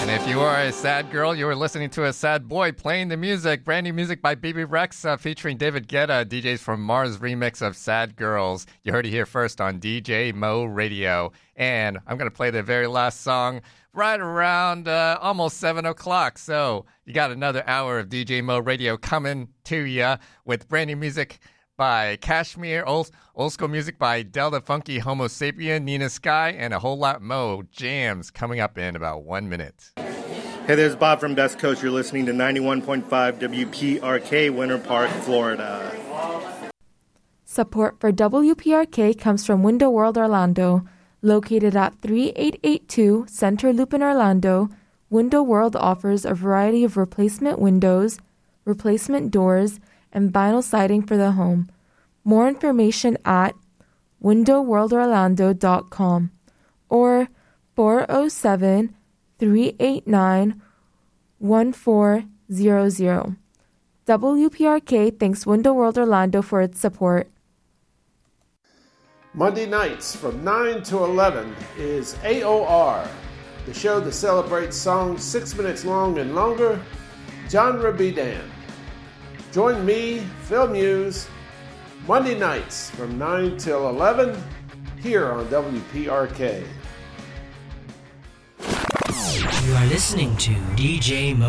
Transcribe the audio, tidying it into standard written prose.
And if you are a sad girl, you are listening to a sad boy playing the music. Brand new music by BB Rex featuring David Guetta, DJs from Mars remix of Sad Girls. You heard it here first on DJ Mo Radio. And I'm going to play the very last song right around almost 7 o'clock. So you got another hour of DJ Mo Radio coming to you with brand new music by Kashmir, old school music by Delta Funky, Homo Sapien, Nina Sky, and a whole lot more jams coming up in about 1 minute. Hey, there's Bob from Best Coast. You're listening to 91.5 WPRK, Winter Park, Florida. Support for WPRK comes from Window World Orlando. Located at 3882 Center Loop in Orlando, Window World offers a variety of replacement windows, replacement doors, and vinyl siding for the home. More information at windowworldorlando.com or 407-389-1400. WPRK thanks Window World Orlando for its support. Monday nights from 9 to 11 is AOR, the show that celebrates songs 6 minutes long and longer, genre be damned. Join me, Phil Muse, Monday nights from 9 till 11 here on WPRK. You are listening to DJ Mo